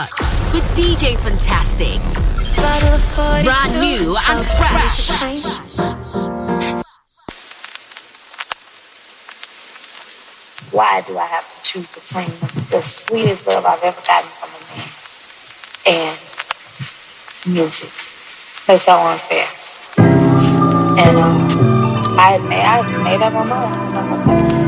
Cuts with DJ Fantastic. Brand new and fresh. Why do I have to choose between the sweetest love I've ever gotten from a man and music? It's so unfair. And I made up my mind.